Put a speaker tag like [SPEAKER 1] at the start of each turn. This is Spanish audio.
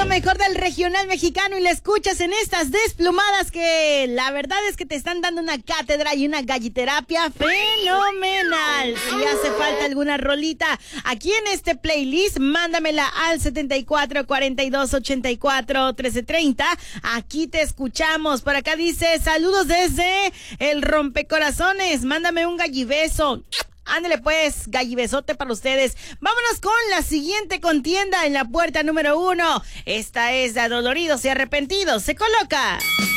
[SPEAKER 1] lo mejor del regional mexicano y la escuchas en estas desplumadas que la verdad es que te están dando una cátedra y una galliterapia fenomenal. Si hace falta alguna rolita aquí en este playlist, mándamela al 74 42 84 13 30. Aquí te escuchamos. Por acá dice, saludos desde el Rompecorazones. Mándame un gallibeso. Ándale pues, gallibesote para ustedes. Vámonos con la siguiente contienda en la puerta número 1. Esta es de Adoloridos y Arrepentidos. Se coloca.